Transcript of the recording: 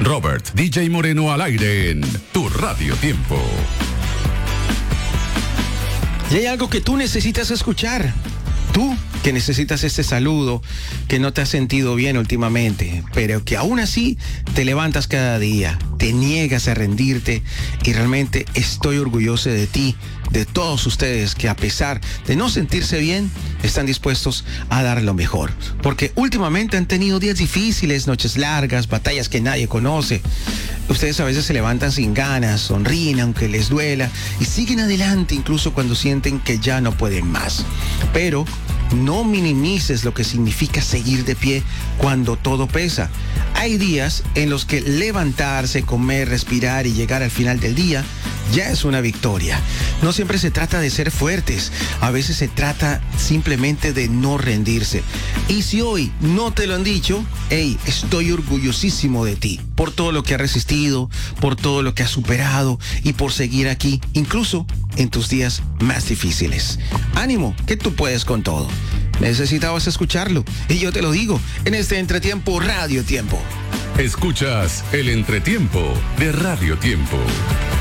Robert DJ Moreno al aire en Tu Radio Tiempo. Y hay algo que tú necesitas escuchar. Tú que necesitas este saludo, que no te has sentido bien últimamente, pero que aún así te levantas cada día, te niegas a rendirte, y realmente estoy orgulloso de ti, de todos ustedes que a pesar de no sentirse bien, están dispuestos a dar lo mejor. Porque últimamente han tenido días difíciles, noches largas, batallas que nadie conoce. Ustedes a veces se levantan sin ganas, sonríen aunque les duela y siguen adelante incluso cuando sienten que ya no pueden más. Pero no minimices lo que significa seguir de pie cuando todo pesa. Hay días en los que levantarse, comer, respirar y llegar al final del día ya es una victoria. No siempre se trata de ser fuertes, a veces se trata simplemente de no rendirse. Y si hoy no te lo han dicho, hey, estoy orgullosísimo de ti, por todo lo que has resistido, por todo lo que has superado y por seguir aquí, incluso en tus días más difíciles. Ánimo, que tú puedes con todo. Necesitabas escucharlo y yo te lo digo en este Entretiempo Radio Tiempo. Escuchas el Entretiempo de Radio Tiempo.